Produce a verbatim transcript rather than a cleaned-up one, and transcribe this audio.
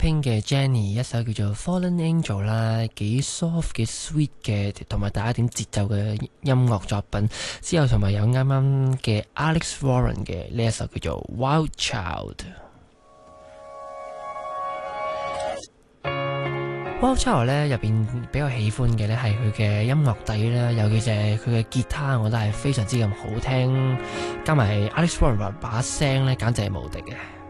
Blackpink 嘅 Jennie 一首叫做 Fallen Angel 啦，幾 soft 幾 sweet 嘅，同埋帶一點節奏嘅音樂作品。之後同埋有啱啱嘅 Alex Warren 嘅呢一首叫做 Wild Child。Wild Child 咧入邊比較喜歡嘅咧係佢嘅音樂底啦，尤其係佢嘅吉他，我覺得係非常之咁好聽，加埋 Alex Warren 把聲咧簡直係無敵嘅。